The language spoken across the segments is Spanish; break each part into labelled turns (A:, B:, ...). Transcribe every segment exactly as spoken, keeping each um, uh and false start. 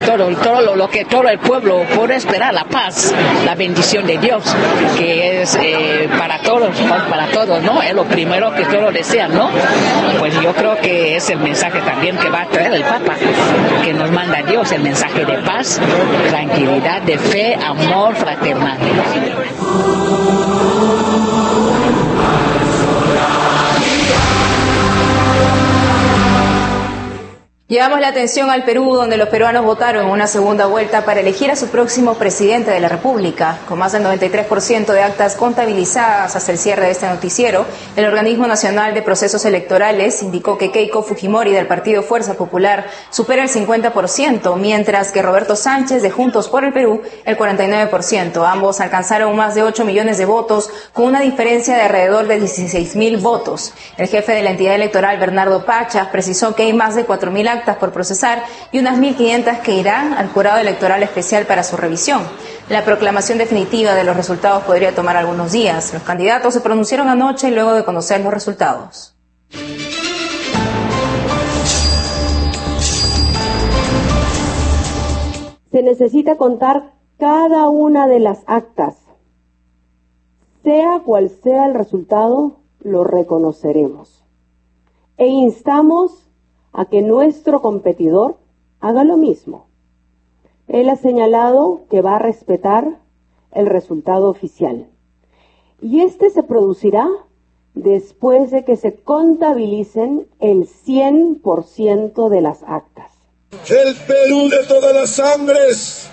A: Todo, todo lo, lo que todo el pueblo puede esperar, la paz, la bendición de Dios, que es eh, para todos, para todos, ¿no? Es lo primero que todos desean, ¿no? Pues yo creo que es el mensaje también que va a traer el Papa, que nos manda Dios, el mensaje de paz, tranquilidad, de fe, amor fraternal.
B: Llevamos la atención al Perú, donde los peruanos votaron en una segunda vuelta para elegir a su próximo presidente de la República. Con más del noventa y tres por ciento de actas contabilizadas hasta el cierre de este noticiero, el Organismo Nacional de Procesos Electorales indicó que Keiko Fujimori del Partido Fuerza Popular supera el cincuenta por ciento, mientras que Roberto Sánchez de Juntos por el Perú el cuarenta y nueve por ciento. Ambos alcanzaron más de ocho millones de votos, con una diferencia de alrededor de dieciséis mil votos. El jefe de la entidad electoral, Bernardo Pachas, precisó que hay más de cuatro mil actas por procesar y unas mil quinientas que irán al jurado electoral especial para su revisión. La proclamación definitiva de los resultados podría tomar algunos días. Los candidatos se pronunciaron anoche luego de conocer los resultados.
C: Se necesita contar cada una de las actas. Sea cual sea el resultado, lo reconoceremos. E instamos a que nuestro competidor haga lo mismo. Él ha señalado que va a respetar el resultado oficial. Y este se producirá después de que se contabilicen el cien por ciento de las actas.
D: El Perú de todas las sangres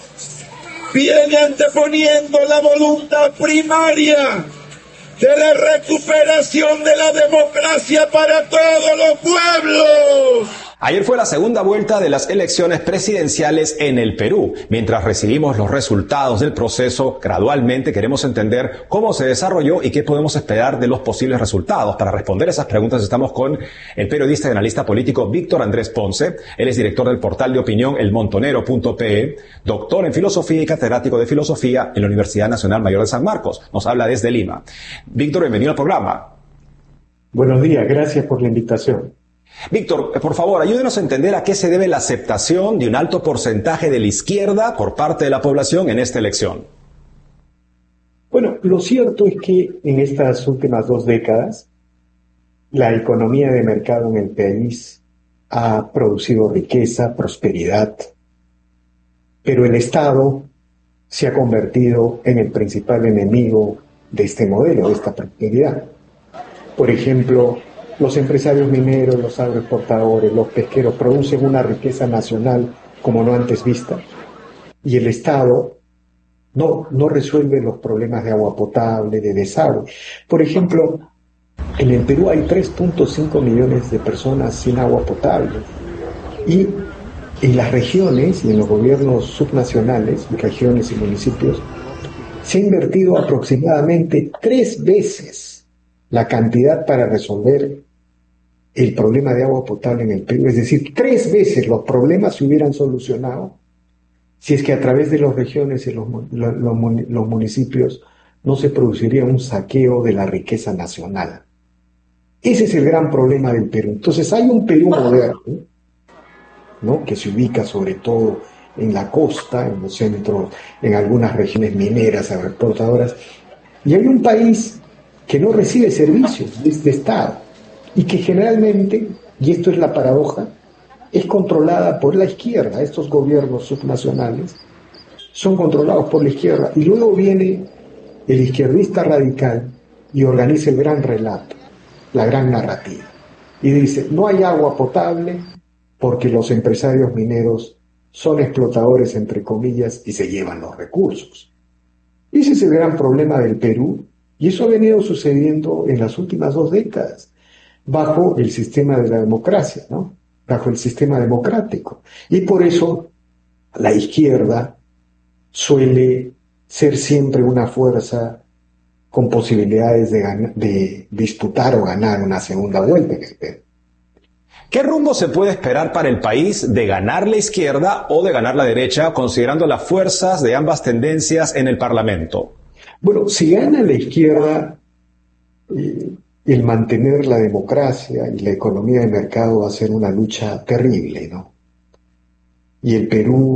D: viene anteponiendo la voluntad primaria de la recuperación de la democracia para todos los pueblos.
E: Ayer fue la segunda vuelta de las elecciones presidenciales en el Perú. Mientras recibimos los resultados del proceso, gradualmente queremos entender cómo se desarrolló y qué podemos esperar de los posibles resultados. Para responder esas preguntas estamos con el periodista y analista político Víctor Andrés Ponce. Él es director del portal de opinión el montonero punto pe, doctor en filosofía y catedrático de filosofía en la Universidad Nacional Mayor de San Marcos. Nos habla desde Lima. Víctor, bienvenido al programa.
F: Buenos días, gracias por la invitación.
E: Víctor, por favor, ayúdenos a entender a qué se debe la aceptación de un alto porcentaje de la izquierda por parte de la población en esta elección.
F: Bueno, lo cierto es que en estas últimas dos décadas, la economía de mercado en el país ha producido riqueza, prosperidad, pero el Estado se ha convertido en el principal enemigo de este modelo, de esta prosperidad. Por ejemplo, los empresarios mineros, los agroexportadores, los pesqueros producen una riqueza nacional como no antes vista, y el Estado no, no resuelve los problemas de agua potable, de desagüe. Por ejemplo, en el Perú hay tres punto cinco millones de personas sin agua potable, y en las regiones y en los gobiernos subnacionales, regiones y municipios, se ha invertido aproximadamente tres veces la cantidad para resolver el problema de agua potable en el Perú. Es decir, tres veces los problemas se hubieran solucionado si es que a través de las regiones y los, los, los municipios no se produciría un saqueo de la riqueza nacional. Ese es el gran problema del Perú. Entonces hay un Perú moderno, ¿no?, que se ubica sobre todo en la costa, en los centros, en algunas regiones mineras, agroexportadoras, y hay un país que no recibe servicios de este Estado y que generalmente, y esto es la paradoja, es controlada por la izquierda. Estos gobiernos subnacionales son controlados por la izquierda, y luego viene el izquierdista radical y organiza el gran relato, la gran narrativa, y dice: no hay agua potable porque los empresarios mineros son explotadores, entre comillas, y se llevan los recursos. Ese es el gran problema del Perú, y eso ha venido sucediendo en las últimas dos décadas, bajo el sistema de la democracia, ¿no?, bajo el sistema democrático. Y por eso la izquierda suele ser siempre una fuerza con posibilidades de, ganar, de disputar o ganar una segunda vuelta en el Perú.
E: ¿Qué rumbo se puede esperar para el país de ganar la izquierda o de ganar la derecha, considerando las fuerzas de ambas tendencias en el Parlamento?
F: Bueno, si gana la izquierda, eh, el mantener la democracia y la economía de mercado va a ser una lucha terrible, ¿no? y el Perú